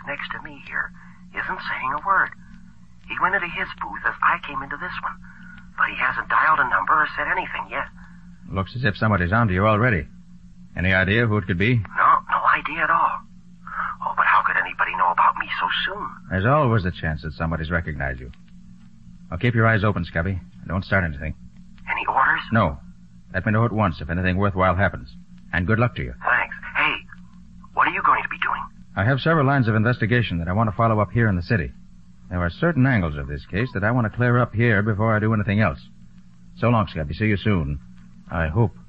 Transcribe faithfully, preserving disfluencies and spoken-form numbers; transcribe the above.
next to me here isn't saying a word. He went into his booth as I came into this one, but he hasn't dialed a number or said anything yet. Looks as if somebody's onto you already. Any idea who it could be? No, no idea at all. Oh, but how could anybody know about me so soon? There's always a chance that somebody's recognized you. Well, keep your eyes open, Scubby. Don't start anything. Any orders? No. Let me know at once if anything worthwhile happens. And good luck to you. Thanks. Hey, what are you going to be doing? I have several lines of investigation that I want to follow up here in the city. There are certain angles of this case that I want to clear up here before I do anything else. So long, Scubby. See you soon. I hope.